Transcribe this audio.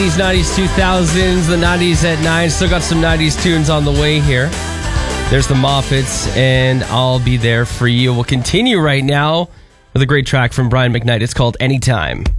80s, 90s, 2000s, the 90s at 9. Still got some 90s tunes on the way here. There's the Moffats, and I'll be there for you. We'll continue right now with a great track from Brian McKnight. It's called Anytime.